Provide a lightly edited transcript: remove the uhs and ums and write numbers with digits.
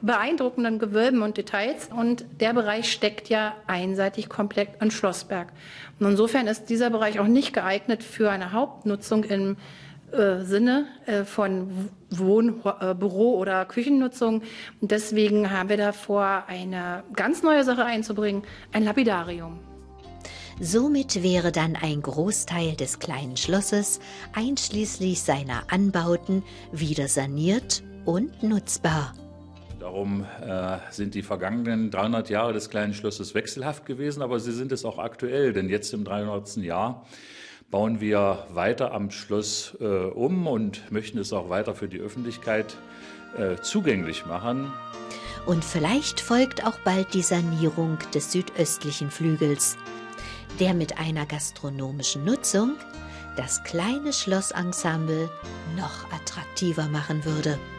beeindruckenden Gewölben und Details. Und der Bereich steckt ja einseitig komplett in Schlossberg. Und insofern ist dieser Bereich auch nicht geeignet für eine Hauptnutzung im Sinne von Büro- oder Küchennutzung. Und deswegen haben wir davor, eine ganz neue Sache einzubringen, ein Lapidarium. Somit wäre dann ein Großteil des kleinen Schlosses, einschließlich seiner Anbauten, wieder saniert und nutzbar. Darum sind die vergangenen 300 Jahre des kleinen Schlosses wechselhaft gewesen, aber sie sind es auch aktuell, denn jetzt im 300. Jahr bauen wir weiter am Schloss um und möchten es auch weiter für die Öffentlichkeit zugänglich machen. Und vielleicht folgt auch bald die Sanierung des südöstlichen Flügels, der mit einer gastronomischen Nutzung das kleine Schlossensemble noch attraktiver machen würde.